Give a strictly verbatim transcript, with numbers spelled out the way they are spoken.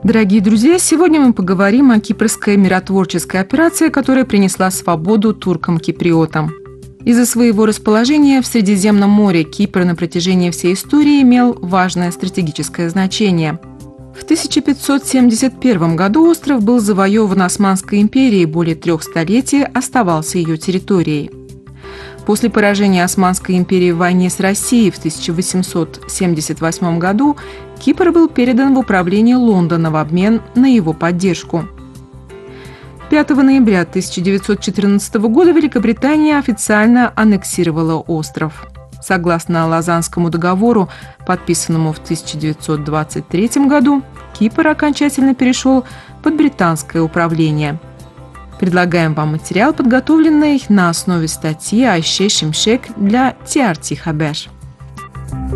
Дорогие друзья, сегодня мы поговорим о кипрской миротворческой операции, которая принесла свободу туркам-киприотам. Из-за своего расположения в Средиземном море Кипр на протяжении всей истории имел важное стратегическое значение. В тысяча пятьсот семьдесят первом году остров был завоеван Османской империей и более трех столетий оставался ее территорией. После поражения Османской империи в войне с Россией в тысяча восемьсот семьдесят восьмом году Кипр был передан в управление Лондона в обмен на его поддержку. пятого ноября тысяча девятьсот четырнадцатого года Великобритания официально аннексировала остров. Согласно Лозаннскому договору, подписанному в тысяча девятьсот двадцать третьем году, Кипр окончательно перешел под британское управление. Предлагаем вам материал, подготовленный на основе статьи Айше Шимшек для ти ар ти Хабер.